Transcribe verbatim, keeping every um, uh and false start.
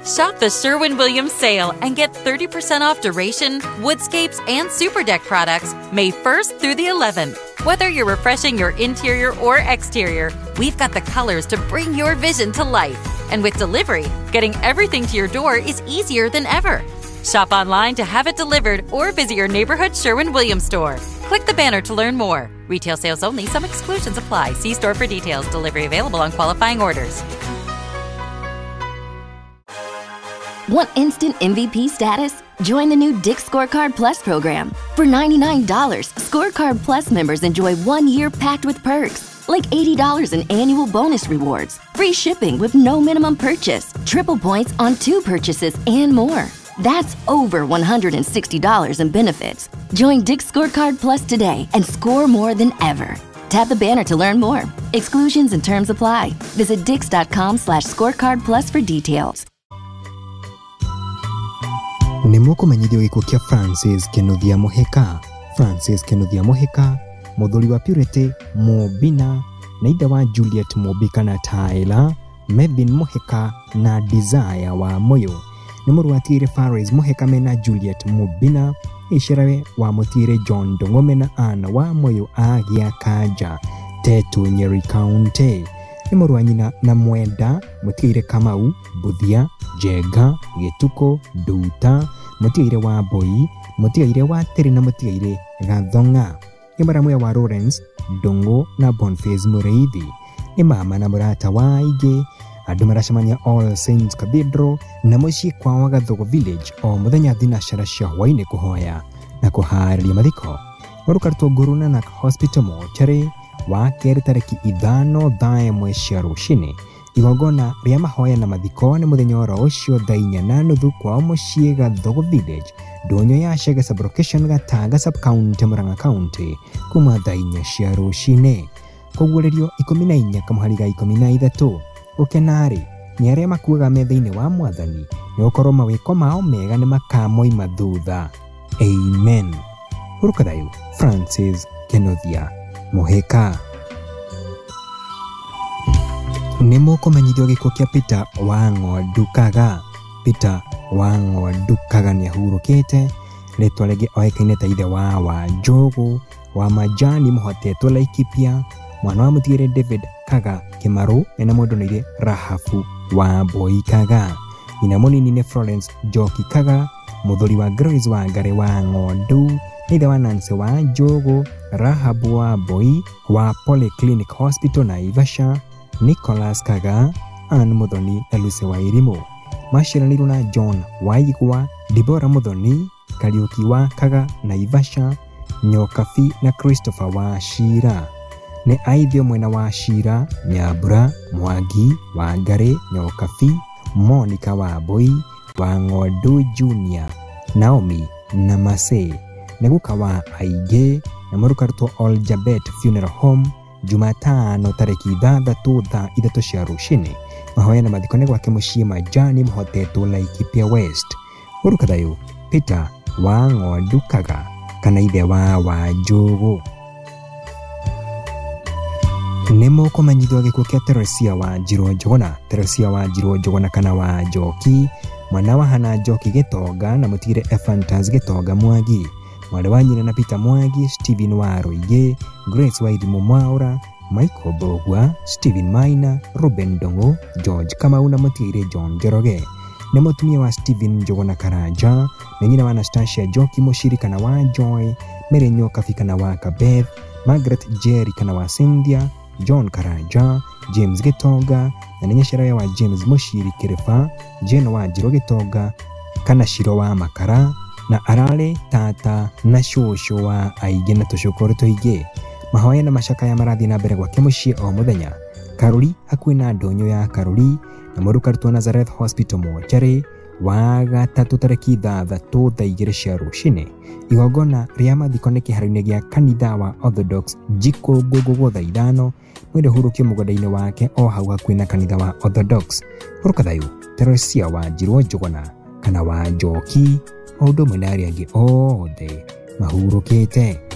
Shop the Sherwin-Williams sale and get thirty percent off Duration, Woodscapes, and Super Deck products May first through the eleventh. Whether you're refreshing your interior or exterior, we've got the colors to bring your vision to life. And with delivery, getting everything to your door is easier than ever. Shop online to have it delivered or visit your neighborhood Sherwin-Williams store. Click the banner to learn more. Retail sales only. Some exclusions apply. See store for details. Delivery available on qualifying orders. Want instant M V P status? Join the new Dick's Scorecard Plus program. For ninety-nine dollars, Scorecard Plus members enjoy one year packed with perks, like eighty dollars in annual bonus rewards, free shipping with no minimum purchase, triple points on two purchases, and more. That's over one hundred sixty dollars in benefits. Join Dick's Scorecard Plus today and score more than ever. Tap the banner to learn more. Exclusions and terms apply. Visit dix.com slash scorecard plus for details. Nimukumenyithio gikuo kia Francis Kĩnũthia Mũhĩka. Francis Kĩnũthia Mũhĩka, mũthuri wa Purity Mũbina na ithe wa Juliet Mũbika na Tyler, Melvin Mũhĩka na Desire wa Moyo. Nĩ mũrũatĩire Faris Mũhĩka mena Juliet Mũbina, icirawe wa mũtĩire John Ndung'u mena Anna wa Moyo agĩa kanja Tetu Nyeri County. Nĩ mũrũ wa nyina na Mwenda mũtĩire Kamau Buthia Jega Gĩtuko Nduta mũtĩire wa Boi mũtĩire wa Tĩri na mũtĩire Gathonga. Nĩ mũramũya wa Lawrence Ndung'u na Boniface Mũrĩithi. Nĩ mama na mũrata wa aingĩ. Andũ maracemania All Saints Cathedral na mũciĩ kwao Gathogo Village o mũthenya thinacara cia hwainĩ kũhoya na kũharĩria mathiko. Mũrukarutwo Nguru Nanak Hospital Mortuary wa kerĩ tarĩki ithano thaa ĩmwe cia rũcinĩ. Igongona rĩa mahoya na mathiko nĩ mũthenya oro ũcio thaa inya na nuthu kwao mũciĩ Gathogo Village, ndũnyũ ya Chege Sub-Location Gatanga Sub-County Murang'a County kuma thaa inya cia rũcinĩ. Kũguũrĩrio ikũmi na inya kamũhari ga ikũmi na ithatũ. Ũkenarĩ nĩ arĩa makuaga metha-inĩ wa Mwathani nĩ gũkorwo mawĩko mao mega nĩ makamoima thutha. Amen. Huruka thayu, Francis Kĩnũthia Mũhĩka. Nĩ mũkũmenyithio gĩkuo kĩa Peter Wang'ondukaga. Peter Wang'ondukaga nĩ ahurũkĩte. Rĩtwa rĩngĩ oĩkaine ta ithe wa Wanjũgũ wa Majani Mũhotetwo Laikipia, mwana wa mũtigĩre David Kaga Kimaru ena mũndũ Rahafu wa Boi Kaga. Nyina mũnini nĩ Florence Njoki Kaga, mũthuri wa Grace wa Ngare wa Ng'ondu, nĩ ithe wa Nancy wa Njogu, Rahabu wa Boi wa Polyclinic Hospital Naivasha, Nicholas Kaga, Ann Muthoni na Lucy wa Irimũ. Maciaranĩirwo na John Waigwa, Deborah Muthoni, Kariuki wa Kaga Naivasha, Nyokabi na Christopher wa Shira. Nĩ aithio mwena wa Shira, Nyambura, Mwangi, Wangari, Nyokabi, Monica wa Boi, wa Ng'ondu Junior, Naomi na Mase. Nĩ guka wa aingĩ na mũrukarutwo All Jabet Funeral Home Jumatano tarĩki ithathatũ thaa ithatũ cia rũcinĩ. Mahoya na mathiko nĩ gwake mũciĩ Majani Mũhotetwo Laikipia West. Huruka thayu, Peter Wang'ondukaga kana ithe wa Wanjũgũ. Nĩ mũkũmenyithio gĩkuo kĩa Teresia Wanjirũ Njũgũna. Teresia Wanjirũ Njũgũna kana wa Njoki, mwana wa Hana Njoki Gĩtonga na mũtigĩre Ephantus Gĩtonga Mwangi. Mwarĩ wa nyina na Peter Mwangi, Stephen wa Rũingĩ, Grace wa Irimũ Mwaũra, Michael Bogwa, Stephen Maina, Ruben Ndung'u, George Kamau na mũtigĩre John Njoroge. Nĩ mũtumia wa Stephen Njũgũna Karanja, na nyina wa Anastasia Njoki Mũciri kana wa Joy, Mary Nyokabi kana wa Kabeth, Margaret Jerry kana wa Cynthia, John Karanja, James Gĩtonga, na nĩnyacarawe wa James Mũciri Kĩrĩba, Jane wa Njirũ Gĩtonga kana Shiro wa Makara, na arare tata na shosho wa aingĩ na tũcũkũrũ tũingĩ. Mahoya na macakaya marathiĩ na mbere gwake mũciĩ o mũthenya. Karuri hakuhĩ na ndũnyũ ya Karuri na mũrukarutwo Nazareth Hospital Mortuary wa gatatũ tarĩki ithathatũ thaa igĩrĩ cia rũcinĩ. Igongona rĩa mathiko nĩ kĩharo-inĩ gĩa kanitha wa Orthodox Njikũ thaa ithano, mwĩrĩ ũhurũkio mũgũnda-inĩ wake o hau hakuhĩ na kanitha wa Orthodox. Huruka thayu, Teresia Wanjirũ Njũgũna kana wa Njoki, o ũndũ ũmwe na arĩa angĩ othe mahurũkĩte.